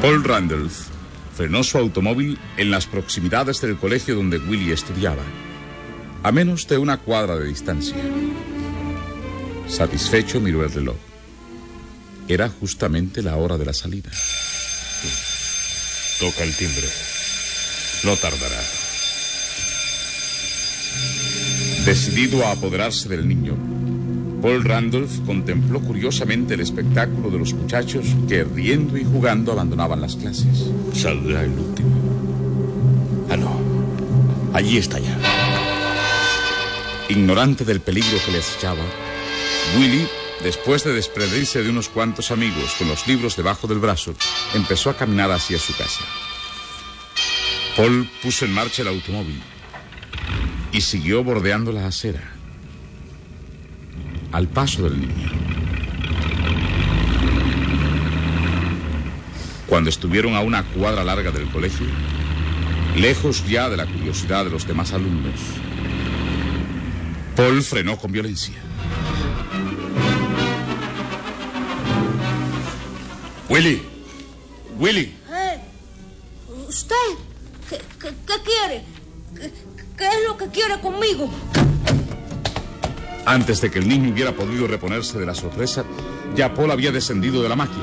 Paul Randolph frenó su automóvil en las proximidades del colegio donde Willie estudiaba, a menos de una cuadra de distancia. Satisfecho miró el reloj. Era justamente la hora de la salida. Toca el timbre. No tardará. Decidido a apoderarse del niño, Paul Randolph contempló curiosamente el espectáculo de los muchachos que, riendo y jugando, abandonaban las clases. Saldrá el último. Ah, no. Allí está ya. Ignorante del peligro que le acechaba, Willie, después de desprenderse de unos cuantos amigos con los libros debajo del brazo, empezó a caminar hacia su casa. Paul puso en marcha el automóvil y siguió bordeando la acera, al paso del niño. Cuando estuvieron a una cuadra larga del colegio, lejos ya de la curiosidad de los demás alumnos, Paul frenó con violencia. Willie. Willie. ¿Usted? ¿Qué quiere? ¿Qué es lo que quiere conmigo? Antes de que el niño hubiera podido reponerse de la sorpresa, ya Paul había descendido de la máquina.